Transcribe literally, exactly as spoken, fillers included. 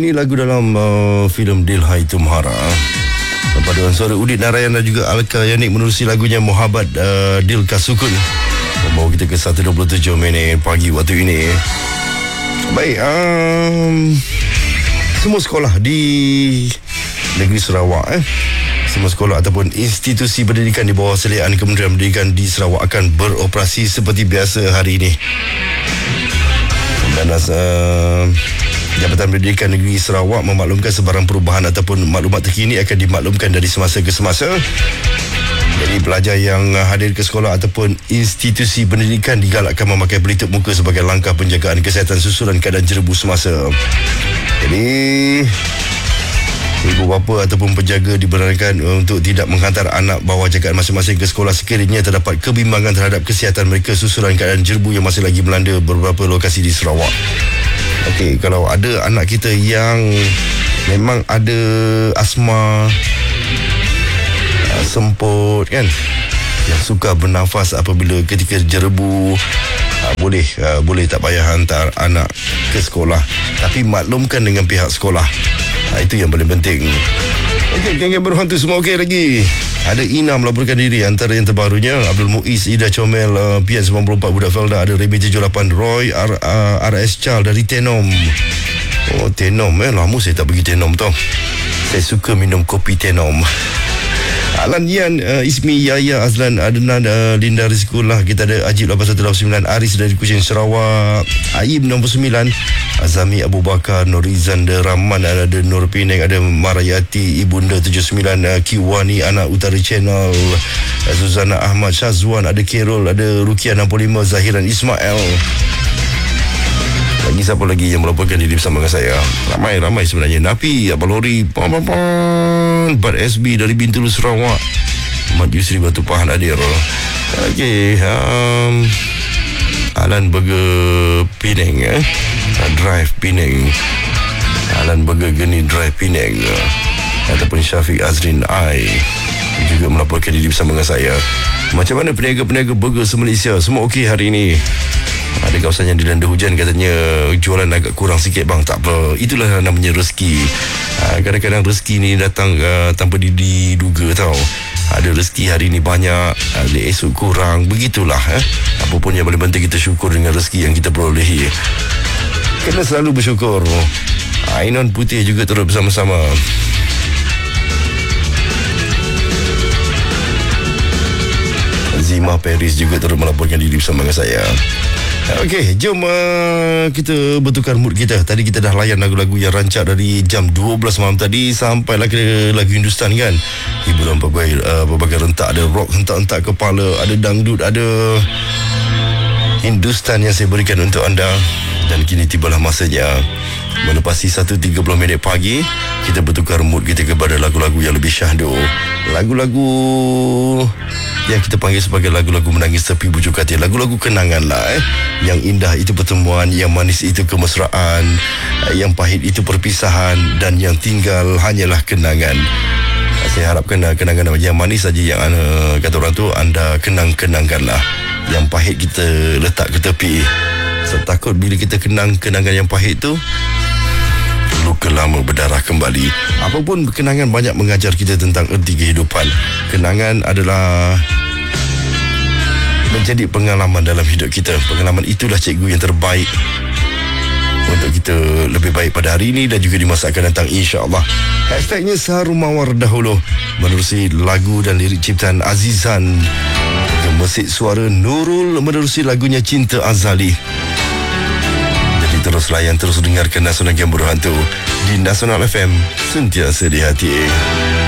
Ini lagu dalam uh, filem Dil Hai Tumhara. Paduan suara Udit Narayan dan juga Alka Yanik menerusi lagunya Mohabbat uh, Dil Ka Sukun, membawa kita ke satu dua puluh tujuh minit pagi waktu ini. Baik, um, semua sekolah di negeri Sarawak eh Semua sekolah ataupun institusi pendidikan di bawah seliaan Kementerian Pendidikan di Sarawak akan beroperasi seperti biasa hari ini. Dan uh, Jabatan Pendidikan Negeri Sarawak memaklumkan sebarang perubahan ataupun maklumat terkini akan dimaklumkan dari semasa ke semasa. Jadi pelajar yang hadir ke sekolah ataupun institusi pendidikan digalakkan memakai pelitup muka sebagai langkah penjagaan kesihatan susulan keadaan jerebu semasa. Jadi ibu bapa ataupun penjaga dibenarkan untuk tidak menghantar anak bawah jagaan masing-masing ke sekolah sekiranya terdapat kebimbangan terhadap kesihatan mereka susulan keadaan jerebu yang masih lagi melanda beberapa lokasi di Sarawak. Okey, kalau ada anak kita yang memang ada asma, semput kan, yang suka bernafas apabila ketika jerebu, uh, boleh uh, boleh tak payah hantar anak ke sekolah, tapi maklumkan dengan pihak sekolah. uh, Itu yang paling penting. Okey, geng-geng berhantu semua okey lagi. Ada Ina melaporkan diri. Antara yang terbarunya Abdul Muiz, Ida Comel, uh, P N sembilan puluh empat Budak Felda. Ada Remy tujuh lapan, Roy, R, uh, R S Charles dari Tenom. Oh, Tenom eh, lama saya tak pergi Tenom tau. Saya suka minum kopi Tenom. Alan Yan, uh, Ismi, Yaya, Azlan, Adnan, uh, Linda Rizkullah. Kita ada Ajib lapan satu lapan sembilan, Aris dari Kuching Sarawak, Aib nombor sembilan, Azami Abu Bakar, Norizan Rahman, ada Nur Penang, ada Marayati, Ibunda tujuh sembilan, uh, Kiwani, Anak Utara Channel, uh, Zuzana Ahmad, Syazwan, ada Kerol, ada Rukia enam puluh lima, Zahiran Ismail. Lagi siapa lagi yang melaporkan diri bersama dengan saya? Ramai-ramai sebenarnya. Napi, Abang Lori, Pam-pam-pam, Bad S B dari Bintulu Sarawak, Mat Yusri Batu Pahan Adir. Okey, um, Alan Burger Penang eh? Drive Penang, Alan Burger Geni Drive Penang, ataupun Syafiq Azrin I juga melaporkan diri bersama dengan saya. Macam mana peniaga-peniaga burger se-Malaysia? Semua okey hari ini? Ada kawasan yang dilanda hujan, katanya jualan agak kurang sikit bang. Tak apa, itulah namanya rezeki. Kadang-kadang rezeki ni datang uh, tanpa diduga tau. Ada rezeki hari ni banyak, ada esok kurang. Begitulah eh. Apa pun yang paling penting kita syukur dengan rezeki yang kita perolehi. Kena selalu bersyukur. Ainon Putih juga turut bersama-sama. Zima Paris juga turut melaporkan diri bersama dengan saya. Okey, jom uh, kita bertukar mood kita. Tadi kita dah layan lagu-lagu yang rancak dari jam dua belas malam tadi sampailah ke lagu Hindustan kan. Hiburan berbagai, uh, berbagai rentak. Ada rock hentak-hentak kepala, ada dangdut, ada Hindustan yang saya berikan untuk anda. Dan kini tibalah masanya melepasi satu tiga puluh minit pagi, kita bertukar mood kita kepada lagu-lagu yang lebih syahdu. Lagu-lagu yang kita panggil sebagai lagu-lagu menangis tepi bujuk hati. Lagu-lagu kenangan lah eh. Yang indah itu pertemuan, yang manis itu kemesraan, yang pahit itu perpisahan, dan yang tinggal hanyalah kenangan. Saya harapkan kenangan yang manis saja yang uh, kata orang tu anda kenang-kenangkanlah. Yang pahit kita letak ke tepi. Saya takut bila kita kenang kenangan yang pahit tu, luka lama berdarah kembali. Apapun kenangan banyak mengajar kita tentang erti kehidupan. Kenangan adalah menjadi pengalaman dalam hidup kita. Pengalaman itulah cikgu yang terbaik untuk kita lebih baik pada hari ini dan juga di masa akan datang, insya-Allah. Hashtagnya Seharum Mawar dahulu menerusi lagu dan lirik ciptaan Azizan. Gemesit suara Nurul menerusi lagunya Cinta Azali. Jadi terus layan, terus dengarkan Nasional Game Berhantu di Nasional F M, sentiasa di hati.